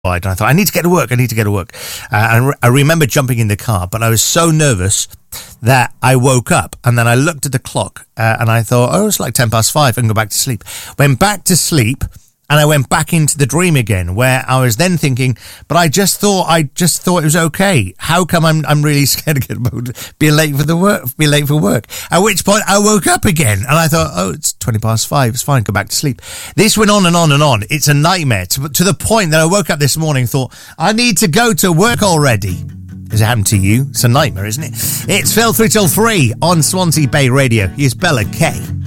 And I thought, I need to get to work. And I remember jumping in the car, but I was so nervous that I woke up, and then I looked at the clock and I thought, oh, it's like 5:10. I can go back to sleep. Went back to sleep, and I went back into the dream again, where I was then thinking, but I just thought it was okay. How come I'm really scared of being late for work? At which point I woke up again, and I thought, oh, it's 5:20. It's fine. Go back to sleep. This went on and on and on. It's a nightmare to the point that I woke up this morning and thought, I need to go to work already. Has it happened to you? It's a nightmare, isn't it? It's Phil 3 till 3 on Swansea Bay Radio. Here's Bella K.